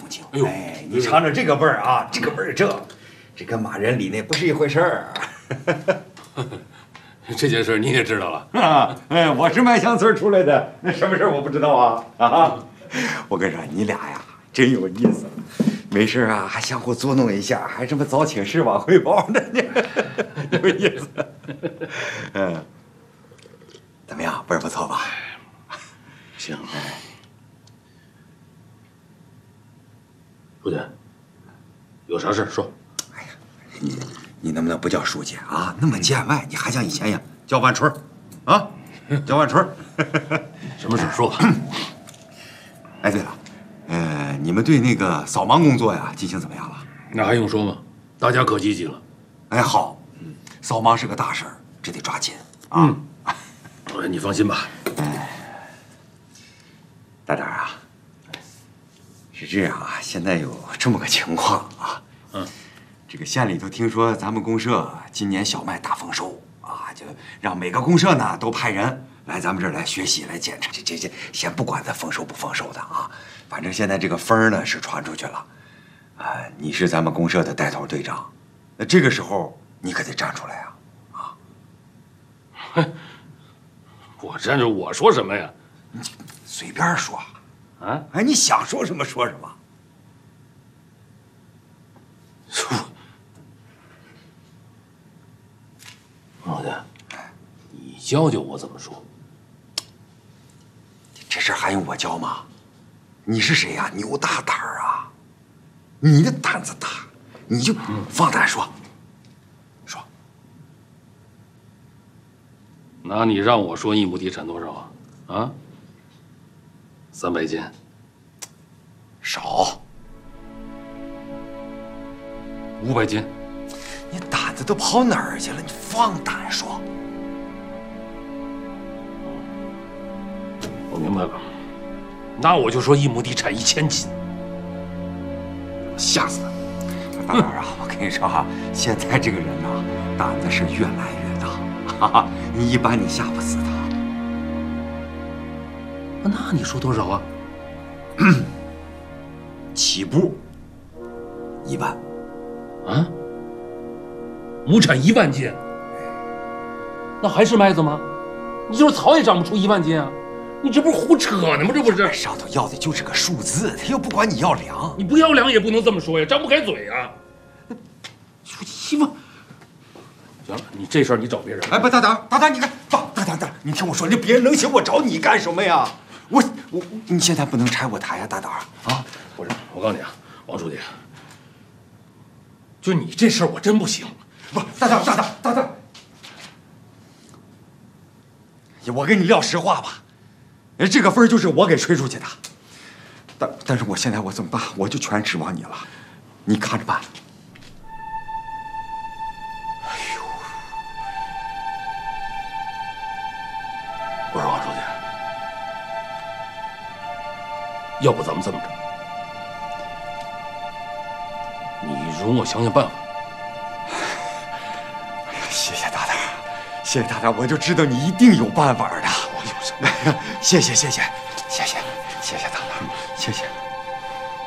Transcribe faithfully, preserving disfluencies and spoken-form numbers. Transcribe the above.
清。哎呦，哎，你尝尝这个味儿啊，这个味儿正，这跟骂人理那不是一回事儿。 这件事你也知道了啊？哎，我是卖香村出来的，那什么事我不知道啊？啊，我跟你说，你俩呀真有意思，没事啊还相互作弄一下，还这么早请示晚汇报呢，有意思。嗯，怎么样，味儿不错吧？ 行。书记，有啥事说。 哎呀，你你能不能不叫书记啊？那么见外，你还像以前一样叫万春，啊，叫万春。 什么事说吧。 哎，对了，呃，你们对那个扫盲工作呀进行怎么样了？ 那还用说吗？大家可积极了。 哎，好，扫盲是个大事儿，这得抓紧啊。嗯， 你放心吧。 哎，大胆啊，是这样啊，现在有这么个情况啊。嗯，这个县里头听说咱们公社今年小麦大丰收啊，就让每个公社呢都派人来咱们这儿来学习来检查。这这这，先不管它丰收不丰收的啊，反正现在这个风儿呢是传出去了。啊，你是咱们公社的带头队长，那这个时候你可得站出来呀！啊， 哼，我站着我说什么呀？ 你随便说啊！哎，你想说什么说什么。 老弟，你教教我怎么说。 这事还用我教吗？你是谁呀？牛大胆儿啊！你的胆子大，你就放胆说，说。 那你让我说一亩地产多少啊？啊？三百斤。 少。 五百斤。 你胆子都跑哪儿去了？你放胆说。 我明白了，那我就说一亩地产一千斤。 吓死他！大胆啊！我跟你说哈，现在这个人呐，胆子是越来越大，哈哈，你一般你吓不死他。 那你说多少啊？ 起步一万。 啊？亩产一万斤？那还是麦子吗？你就是草也长不出一万斤啊！你这不是胡扯呢吗？这不是上头要的就是个数字，他又不管你要粮。 你不要粮也不能这么说呀，张不开嘴呀！一万，行了，你这事儿你找别人。 哎，不，大胆，大胆，你看，大大胆，大，你听我说，这别人能行，我找你干什么呀？我我，你现在不能拆我台呀，大胆啊！ 不是，我告诉你啊，王书记，就你这事儿我真不行。 不，大胆，大胆，大胆，我跟你撂实话吧。这个风就是我给吹出去的，但但是我现在我怎么办？我就全指望你了，你看着办。 哎呦，我说王书记，要不咱们这么着，你容我想想办法。 谢谢大胆，谢谢大胆，我就知道你一定有办法的。 我有什么？ 谢谢谢谢。